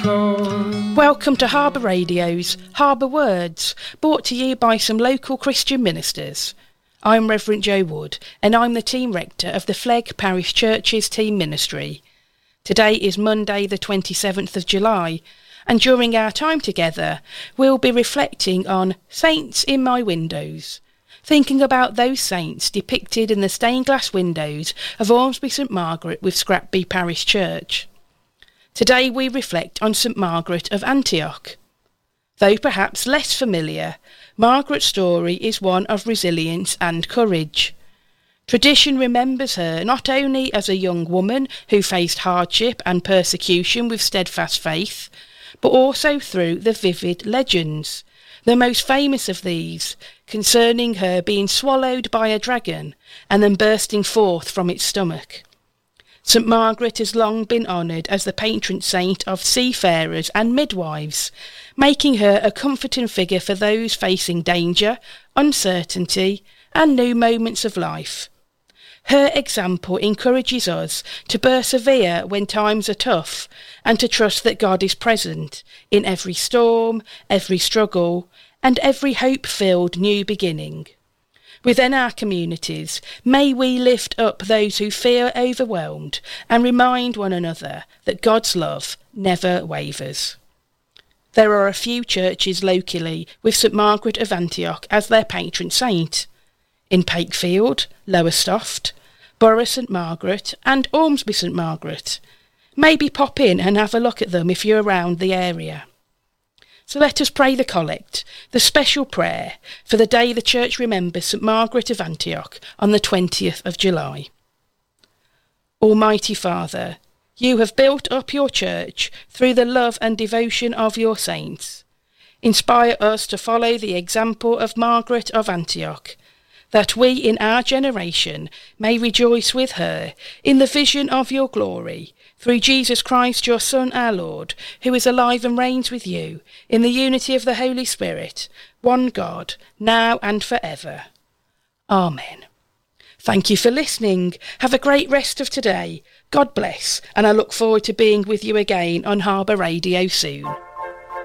Welcome to Harbour Radio's Harbour Words, brought to you by some local Christian ministers. I'm Reverend Joe Wood, and I'm the Team Rector of the Flegg Parish Church's Team Ministry. Today is Monday the 27th of July, and during our time together, we'll be reflecting on Saints in My Windows, thinking about those saints depicted in the stained glass windows of Ormsby St Margaret with Scrapby Parish Church. Today we reflect on St Margaret of Antioch. Though perhaps less familiar, Margaret's story is one of resilience and courage. Tradition remembers her not only as a young woman who faced hardship and persecution with steadfast faith, but also through the vivid legends, the most famous of these concerning her being swallowed by a dragon and then bursting forth from its stomach. St Margaret has long been honoured as the patron saint of seafarers and midwives, making her a comforting figure for those facing danger, uncertainty and new moments of life. Her example encourages us to persevere when times are tough and to trust that God is present in every storm, every struggle and every hope-filled new beginning. Within our communities, may we lift up those who feel overwhelmed and remind one another that God's love never wavers. There are a few churches locally with St Margaret of Antioch as their patron saint. In Pakefield, Lowestoft, Borough St Margaret and Ormsby St Margaret. Maybe pop in and have a look at them if you're around the area. So let us pray the collect, the special prayer, for the day the Church remembers St Margaret of Antioch on the 20th of July. Almighty Father, you have built up your Church through the love and devotion of your saints. Inspire us to follow the example of Margaret of Antioch, that we in our generation may rejoice with her in the vision of your glory, through Jesus Christ, your Son, our Lord, who is alive and reigns with you, in the unity of the Holy Spirit, one God, now and forever. Amen. Thank you for listening. Have a great rest of today. God bless, and I look forward to being with you again on Harbour Radio soon.